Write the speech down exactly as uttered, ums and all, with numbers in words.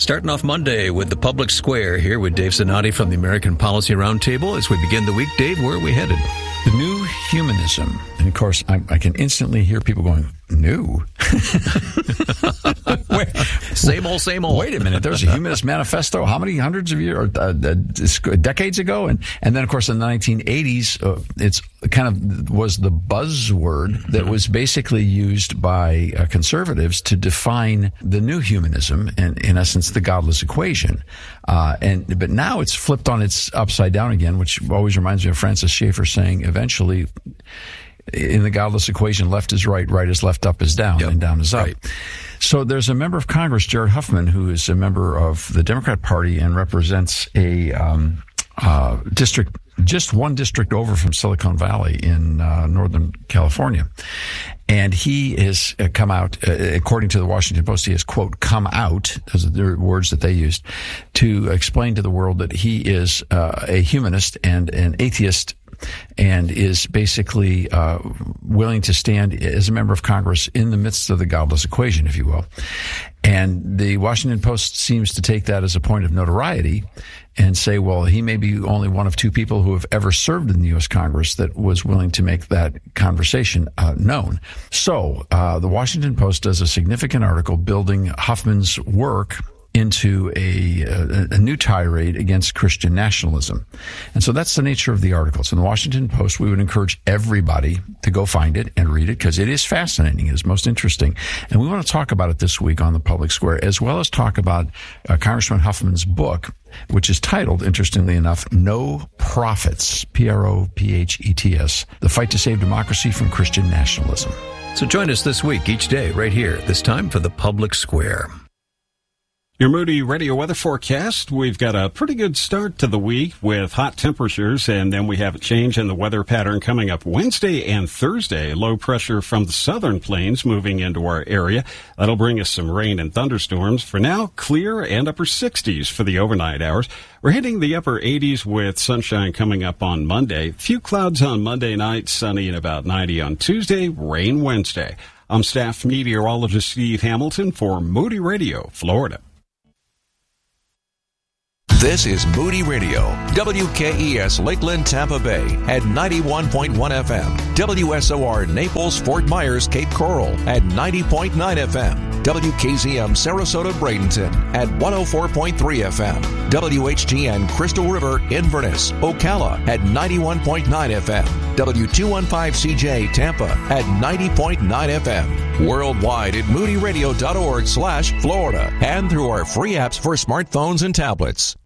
Starting off Monday with the Public Square here with Dave Zanotti from the American Policy Roundtable. As we begin the week, Dave, where are we headed? The new humanism. And of course, I, I can instantly hear people going, new? Wait, same old, same old. Wait a minute. There's a humanist manifesto. How many hundreds of years or uh, uh, decades ago? And and then, of course, in the nineteen eighties, uh, it's kind of was the buzzword that was basically used by uh, conservatives to define the new humanism and, in essence, the godless equation. Uh, and but now it's flipped on its upside down again, which always reminds me of Francis Schaeffer saying, eventually, in the godless equation, left is right, right is left, up is down, yep. and down is up. Right. So there's a member of Congress, Jared Huffman, who is a member of the Democrat Party and represents a um, uh, district, just one district over from Silicon Valley in uh, Northern California. And he has uh, come out, uh, according to the Washington Post, he has, quote, come out, those are the words that they used, to explain to the world that he is uh, a humanist and an atheist and is basically uh, willing to stand as a member of Congress in the midst of the godless equation, if you will. And the Washington Post seems to take that as a point of notoriety and say, well, he may be only one of two people who have ever served in the U S Congress that was willing to make that conversation uh, known. So uh, the Washington Post does a significant article building Huffman's work into a, a, a new tirade against Christian nationalism. And so that's the nature of the articles. In the Washington Post, we would encourage everybody to go find it and read it because it is fascinating. It is most interesting. And we want to talk about it this week on the Public Square, as well as talk about uh, Congressman Huffman's book, which is titled, interestingly enough, No Prophets, P R O P H E T S, The Fight to Save Democracy from Christian Nationalism. So join us this week, each day, right here, this time for the Public Square. Your Moody Radio weather forecast. We've got a pretty good start to the week with hot temperatures, and then we have a change in the weather pattern coming up Wednesday and Thursday. Low pressure from the southern plains moving into our area. That'll bring us some rain and thunderstorms. For now, clear and upper sixties for the overnight hours. We're hitting the upper eighties with sunshine coming up on Monday. Few clouds on Monday night, sunny and about ninety on Tuesday, rain Wednesday. I'm staff meteorologist Steve Hamilton for Moody Radio, Florida. This is Moody Radio, W K E S Lakeland, Tampa Bay at ninety-one point one F M, W S O R Naples, Fort Myers, Cape Coral at ninety point nine F M, W K Z M Sarasota, Bradenton at one oh four point three F M, W H G N Crystal River, Inverness, Ocala at ninety-one point nine F M, W two fifteen C J Tampa at ninety point nine F M, worldwide at moody radio dot org slash Florida and through our free apps for smartphones and tablets.